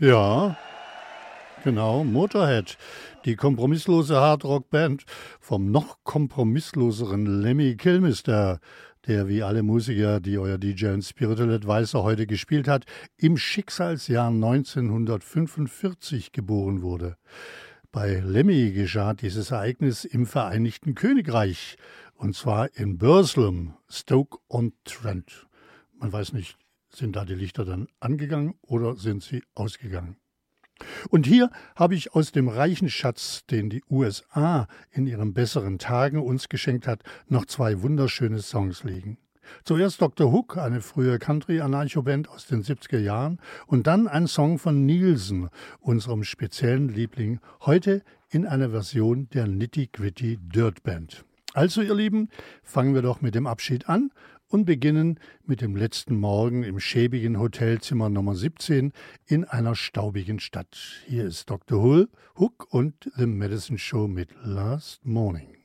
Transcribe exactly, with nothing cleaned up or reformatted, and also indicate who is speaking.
Speaker 1: Ja, genau, Motorhead, die kompromisslose Hardrock-Band vom noch kompromissloseren Lemmy Kilmister, der wie alle Musiker, die euer D J und Spiritual Advisor heute gespielt hat, im Schicksalsjahr neunzehnhundertfünfundvierzig geboren wurde. Bei Lemmy geschah dieses Ereignis im Vereinigten Königreich, und zwar in Burslem, Stoke-on-Trent. Man weiß nicht, sind da die Lichter dann angegangen oder sind sie ausgegangen? Und hier habe ich aus dem reichen Schatz, den die U S A in ihren besseren Tagen uns geschenkt hat, noch zwei wunderschöne Songs liegen. Zuerst Doktor Hook, eine frühe Country-Anarcho-Band aus den siebziger Jahren, und dann ein Song von Nielsen, unserem speziellen Liebling, heute in einer Version der Nitty-Gritty Dirt Band. Also ihr Lieben, fangen wir doch mit dem Abschied an und beginnen mit dem letzten Morgen im schäbigen Hotelzimmer Nummer siebzehn in einer staubigen Stadt. Hier ist Doktor Hook und The Medicine Show mit Last Morning.